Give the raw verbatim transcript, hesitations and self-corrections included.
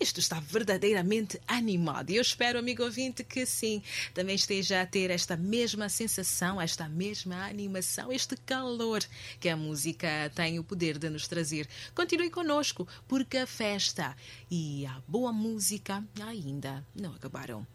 isto está verdadeiramente animado. E eu espero, amigo ouvinte, que sim, também esteja a ter esta mesma sensação, esta mesma animação, este calor que a música tem o poder de nos trazer. Continue conosco, porque a festa e a boa música ainda não acabaram.